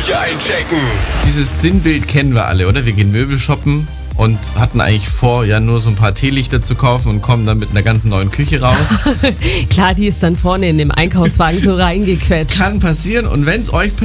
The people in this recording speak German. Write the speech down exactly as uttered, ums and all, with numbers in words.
Küche einchecken. Dieses Sinnbild kennen wir alle, oder? Wir gehen Möbel shoppen und hatten eigentlich vor, ja nur so ein paar Teelichter zu kaufen und kommen dann mit einer ganz neuen Küche raus. Klar, die ist dann vorne in dem Einkaufswagen so reingequetscht. Kann passieren, und wenn es euch